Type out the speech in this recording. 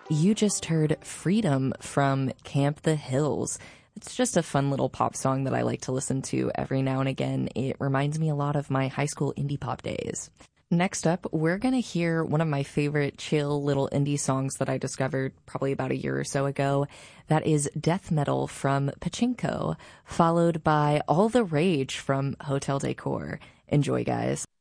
You just heard Freedom from Camp the Hills. It's just a fun little pop song that I like to listen to every now and again. It reminds me a lot of my high school indie pop days. Next up, we're going to hear one of my favorite chill little indie songs that I discovered probably about a year or so ago. That is Death Metal from Pachinko, followed by All the Rage from Hotel Decor. Enjoy, guys.